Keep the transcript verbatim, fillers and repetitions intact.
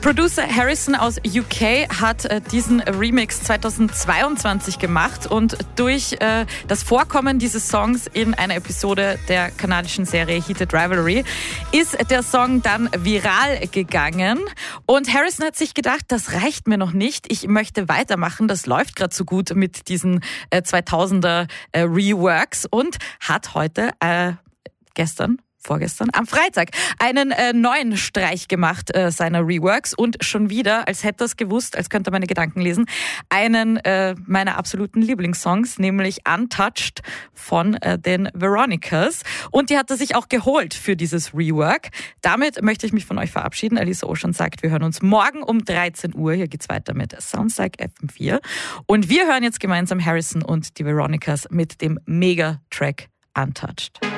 Producer Harrison aus U K hat äh, diesen Remix zweitausendzweiundzwanzig gemacht und durch äh, das Vorkommen dieses Songs in einer Episode der kanadischen Serie Heated Rivalry ist der Song dann viral gegangen und Harrison hat sich gedacht, das reicht mir noch nicht, ich möchte weitermachen, das läuft gerade so gut mit diesen äh, zweitausender äh, Reworks und hat heute äh, gestern vorgestern, am Freitag, einen äh, neuen Streich gemacht äh, seiner Reworks und schon wieder, als hätte er es gewusst, als könnte er meine Gedanken lesen, einen äh, meiner absoluten Lieblingssongs, nämlich Untouched von äh, den Veronicas. Und die hat er sich auch geholt für dieses Rework. Damit möchte ich mich von euch verabschieden. Alissa Ocean sagt, wir hören uns morgen um dreizehn Uhr. Hier geht's weiter mit Sounds Like F M vier. Und wir hören jetzt gemeinsam Harrison und die Veronicas mit dem Mega-Track Untouched.